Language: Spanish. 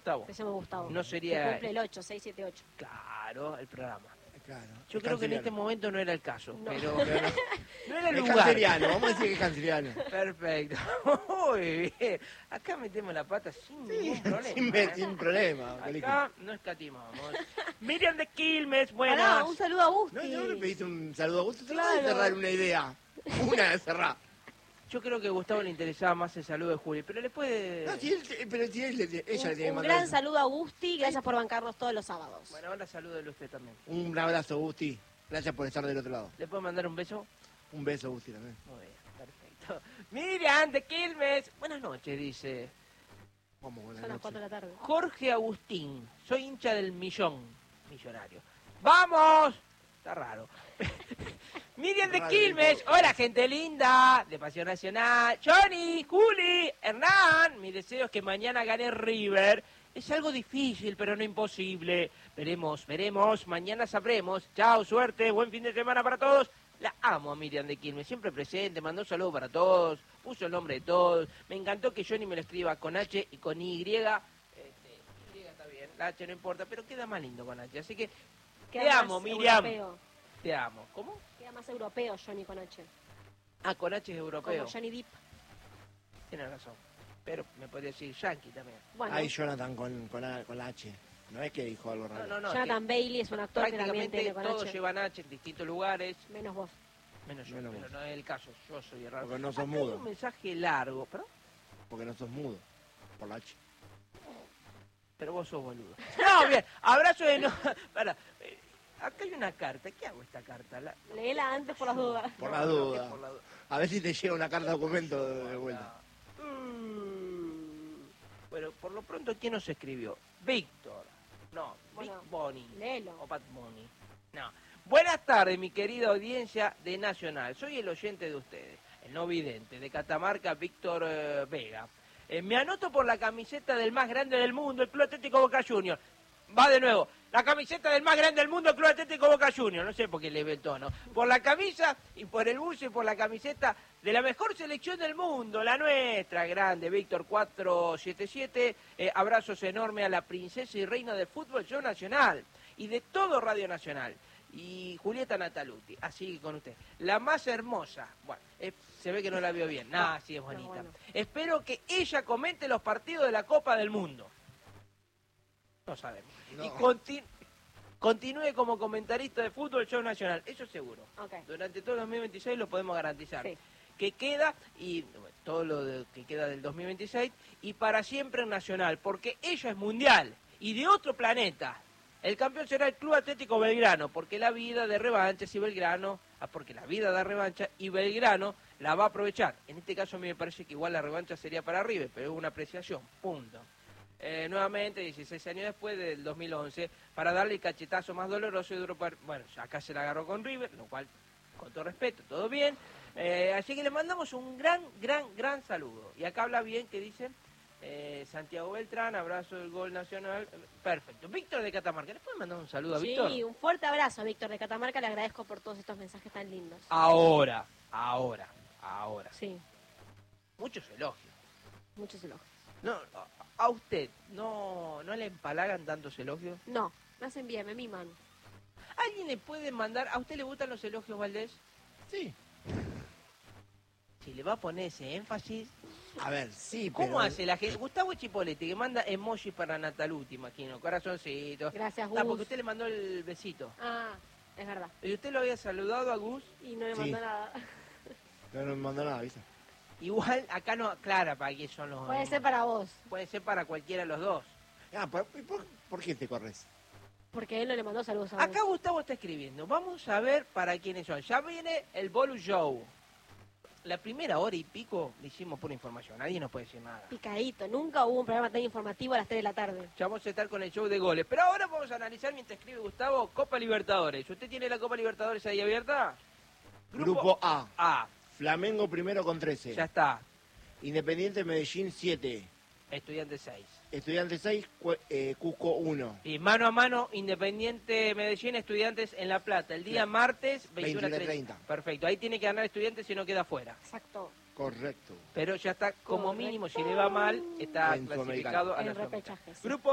Gustavo. Se llama Gustavo. No sería... Que cumple el 8, 678. Claro, el programa. Claro. Yo creo que en este momento no era el caso, No. pero no era el Es lugar. canceriano, vamos a decir que es canceriano. Perfecto. Muy bien. Acá metemos la pata sin ningún problema. Sin problema. Acá no escatimamos. Miriam de Quilmes, buenas. Pará, un saludo a Gusti. No le pediste un saludo a Gusto, te vas Claro. a cerrar una idea. Una de cerrar. Yo creo que a Gustavo le interesaba más el saludo de Juli, pero le puede... No, pero si ella le tiene que Un mandar gran eso. saludo a Gusti, gracias por bancarnos todos los sábados. Bueno, ahora salúdelo usted también. Un abrazo, Gusti. Gracias por estar del otro lado. ¿Le puedo mandar un beso? Un beso, Gusti, también. Muy bien, perfecto. Miriam de Quilmes, buenas noches, dice. Vamos, buenas Son las noches. 4 de la tarde. Jorge Agustín, soy hincha del millonario. ¡Vamos! Está raro. Miriam de Raro, Quilmes, no importa. hola gente linda, de Pasión Nacional. Johnny, Juli, Hernán, mi deseo es que mañana gane River. Es algo difícil, pero no imposible. Veremos, mañana sabremos. Chao, suerte, buen fin de semana para todos. La amo a Miriam de Quilmes, siempre presente, mandó un saludo para todos, puso el nombre de todos. Me encantó que Johnny me lo escriba con H y con Y. Y está bien, la H no importa, pero queda más lindo con H. Así que te Queda amo, más Miriam. europeo. Te amo. ¿Cómo? Queda más europeo Johnny con H. Ah, con H es europeo. Como Johnny Depp. Tienes razón. Pero me podría decir Yankee también. Bueno, Ay, Jonathan con la H. No es que dijo algo raro. No, Jonathan Bailey es un actor que también prácticamente tiene con todos H. llevan H en distintos lugares. Menos vos. Menos yo, Menos pero vos. no es el caso. Yo soy raro. Porque no sos Acá hay mudo. un mensaje largo, Porque no sos mudo. Por la H. pero vos sos boludo. No, bien. Abrazo de... No, para, acá hay una carta. ¿Qué hago esta carta? Léela antes por las dudas. Por No, la no, duda. que por la duda. A ver si te llega una carta documento de vuelta. Bueno, por lo pronto, ¿quién nos escribió? Víctor. No, Bueno, Big Bonnie. léelo. O Pat Bunny. No. Buenas tardes, mi querida audiencia de Nacional. Soy el oyente de ustedes, el no vidente, de Catamarca, Víctor Vega. Me anoto por la camiseta del más grande del mundo, el Club Atlético Boca Juniors. Va de nuevo. La camiseta del más grande del mundo, el Club Atlético Boca Juniors. No sé por qué le ve el tono. Por la camisa y por el buzo y por la camiseta de la mejor selección del mundo, la nuestra. Grande, Víctor 477. Abrazos enormes a la princesa y reina del fútbol show nacional. Y de todo Radio Nacional. Y Julieta Nataluti, así con usted. La más hermosa. Bueno, se ve que no la vio bien. Nah, sí es bonita. bueno. Espero que ella comente los partidos de la Copa del Mundo. No sabemos. No. Y continúe como comentarista de fútbol show nacional. Eso seguro. Ok. Durante todo el 2026 lo podemos garantizar. Sí. Que queda, y todo que queda del 2026, y para siempre en Nacional, porque ella es mundial y de otro planeta. El campeón será el Club Atlético Belgrano, porque la vida de revanchas y Belgrano, porque la vida da revancha y Belgrano la va a aprovechar. En este caso a mí me parece que igual la revancha sería para River, pero es una apreciación, punto. Nuevamente, 16 años después del 2011, para darle el cachetazo más doloroso y duro para... Bueno, acá se la agarró con River, lo cual, con todo respeto, todo bien. Así que le mandamos un gran saludo. Y acá habla bien, que dicen... Santiago Beltrán, abrazo del gol nacional. Perfecto. Víctor de Catamarca, ¿le pueden mandar un saludo a Víctor? Sí, un fuerte abrazo a Víctor de Catamarca. Le agradezco por todos estos mensajes tan lindos. Ahora. Sí, Muchos elogios. muchos elogios. No, a usted, ¿no le empalagan tantos elogios? No, me hacen bien, me miman. ¿Alguien le puede mandar? ¿A usted le gustan los elogios, Valdés? Sí. Si le va a poner ese énfasis... A ver, sí, ¿Cómo pero... hace la gente? Gustavo Chipoletti, que manda emojis para Nataluti, imagino, corazoncitos. Gracias, Gus. Ah, porque usted le mandó el besito. Ah, es verdad. ¿Y usted lo había saludado a Gus? Y no me Sí. mandó nada. No me mandó nada, ¿viste? Igual, acá no aclara para qué son los... Puede ser para vos, Puede ser para cualquiera de los dos. Ah, ¿por qué te corres? porque él no le mandó saludos a vos. Acá Gustavo está escribiendo. Vamos a ver para quiénes son. Ya viene el Bolu Show. La primera hora y pico le hicimos pura información. Nadie nos puede decir nada. Picadito, nunca hubo un programa tan informativo a las 3 de la tarde. Ya vamos a estar con el show de goles. Pero ahora vamos a analizar, mientras escribe Gustavo, Copa Libertadores. ¿Usted tiene la Copa Libertadores ahí abierta? Grupo A. A. Flamengo primero con 13. Ya está. Independiente Medellín 7. Estudiante 6. Estudiantes 6, Cusco 1. Y mano a mano, Independiente Medellín, Estudiantes en La Plata. El día Claro. martes, 21 a 21 a 30. 30. Perfecto. Ahí tiene que ganar Estudiantes si no queda fuera. Exacto. Correcto. Pero ya está, como Correcto. mínimo, si le va mal, está En clasificado a En la Sudamericana. repechajes. sí. Grupo